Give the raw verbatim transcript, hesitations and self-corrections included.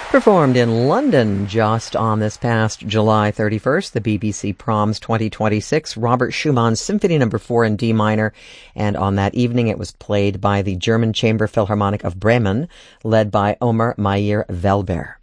Performed in London just on this past July thirty-first, the B B C Proms twenty twenty-six, Robert Schumann's Symphony Number four in D minor, and on that evening it was played by the German Chamber Philharmonic of Bremen, led by Omer Meyer-Welber.